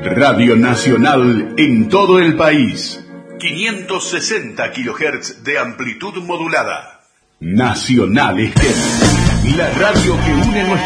Radio Nacional en todo el país. 560 kHz de amplitud modulada. Nacional Estéreo, la radio que une nuestra